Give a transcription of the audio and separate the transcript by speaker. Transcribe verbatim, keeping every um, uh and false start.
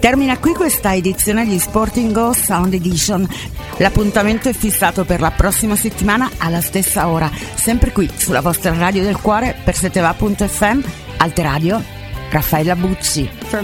Speaker 1: Termina qui questa edizione di Sporting Go Sound Edition. L'appuntamento è fissato per la prossima settimana alla stessa ora, sempre qui sulla vostra radio del cuore per seteva punto effe emme. Alteradio, Raffaella Bucci.